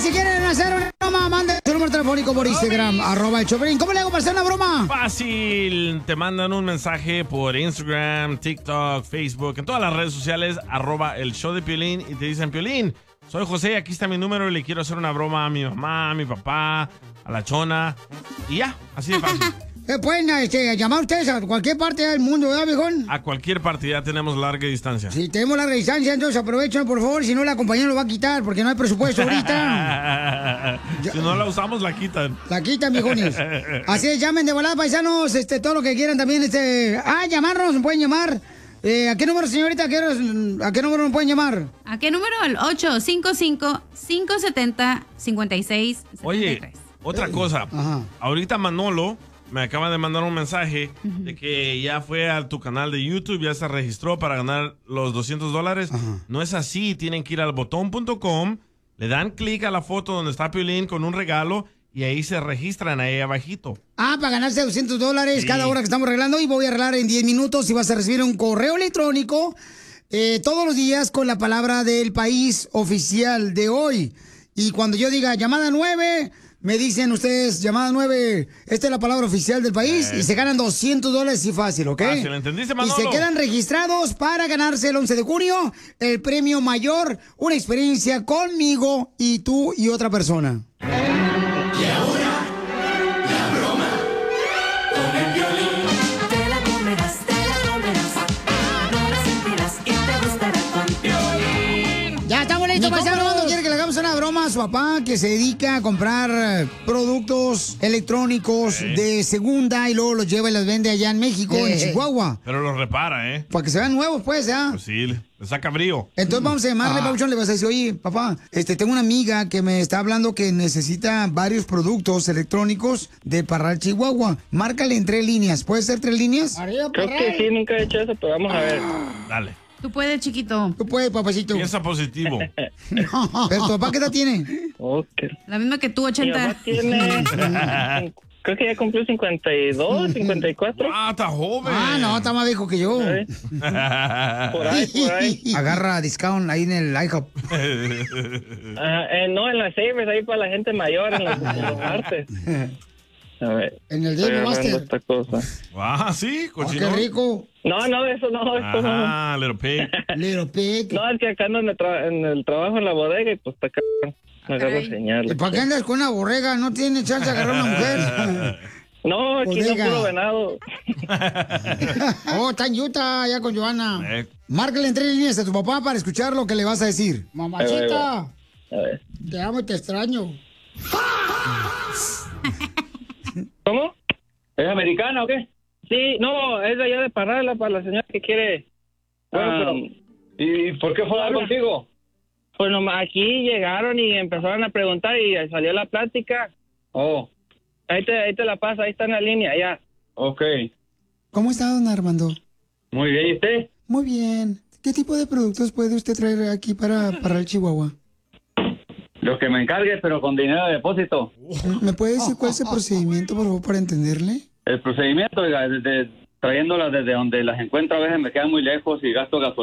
si quieren hacer una broma, manden su número telefónico por Instagram, @el_Choplin. ¿Cómo le hago para hacer una broma? Fácil, te mandan un mensaje por Instagram, TikTok, Facebook, en todas las redes sociales, @el_show_de_Piolín, y te dicen: Piolín, soy José, aquí está mi número y le quiero hacer una broma a mi mamá, a mi papá, a la chona. Y ya, así de fácil. Pueden llamar ustedes a cualquier parte del mundo, ¿verdad, viejón? A cualquier parte, ya tenemos larga distancia. Si tenemos larga distancia, entonces aprovechen, por favor, si no la compañía lo va a quitar, porque no hay presupuesto ahorita. Si no la usamos, la quitan. La quitan, viejones. Así es, llamen de volada, paisanos, todo lo que quieran también, llamarnos, pueden llamar. ¿A qué número, señorita? ¿A qué número nos pueden llamar? ¿A qué número? El 855-570-5673. Oye, otra cosa. Ajá. Ahorita Manolo me acaba de mandar un mensaje de que ya fue a tu canal de YouTube, ya se registró para ganar los $200. Ajá. No es así, tienen que ir al botón.com, le dan clic a la foto donde está Piolín con un regalo y ahí se registran ahí abajito. Para ganarse $200 Sí. cada hora que estamos arreglando, y voy a arreglar en 10 minutos y vas a recibir un correo electrónico todos los días con la palabra del país oficial de hoy. Y cuando yo diga llamada 9, me dicen ustedes llamada 9, esta es la palabra oficial del país, y se ganan $200 y fácil, ¿ok? Fácil, ¿entendiste, Manolo? Y se quedan registrados para ganarse el 11 de junio el premio mayor, una experiencia conmigo y tú y otra persona. Y ahora, la broma con el Piolín. Te la comerás, no la sentirás y te gustará con Piolín. Ya estamos listos, Ni paisano. cómo. ¿Cuándo quiere que le hagamos una broma a su papá que se dedica a comprar productos electrónicos de segunda y luego los lleva y los vende allá en México, en Chihuahua? Pero lo repara, ¿eh? Para que se vean nuevos, pues, ¿ya? Pues sí, le saca brío. Entonces vamos a llamarle, Pabuchón, le vas a decir: oye, papá, tengo una amiga que me está hablando que necesita varios productos electrónicos de Parral, Chihuahua. Márcale en 3 líneas. ¿Puede ser 3 líneas? Creo que sí, nunca he hecho eso, pero vamos a ver. Dale. Tú puedes, chiquito. Tú puedes, papacito. Piensa positivo. Pero tu papá, ¿qué edad tiene? Okay. La misma que tú, Mi 80. mamá tiene... creo que ya cumplió 52, 54. Está joven. No, está más viejo que yo. ¿Eh? Por ahí. Agarra discount ahí en el IHOP. No, en las Savers, ahí para la gente mayor, en los martes. A ver. En el Estoy Dave agarrando Master. esta cosa. Sí, Qué cochino. rico. No, eso no. Little pig. Little pig. No, es que acá ando en el trabajo en la bodega y pues está acá. Me agarro señales. ¿Para qué andas con una borrega? No tiene chance de agarrar una mujer. No, aquí no Bodega. puro venado. Está en Utah, ya con Joana. Márcale en 3 líneas a tu papá para escuchar lo que le vas a decir. Mamachita, A ver. te amo y te extraño. ¿Cómo? ¿Es americana o qué? Sí, no, es de allá de Parral, para la señora que quiere. Bueno, ¿Y por qué fue a hablar contigo? Pues nomás aquí llegaron y empezaron a preguntar y salió la plática. Oh. Ahí te la paso, ahí está en la línea, ya. Ok. ¿Cómo está, don Armando? Muy bien, ¿y usted? Muy bien. ¿Qué tipo de productos puede usted traer aquí para el Chihuahua? Lo que me encargue, pero con dinero de depósito. ¿Me puede decir cuál es el procedimiento, por favor, para entenderle? El procedimiento, oiga, trayéndolas desde donde las encuentro, a veces me quedan muy lejos y gasto gasolina.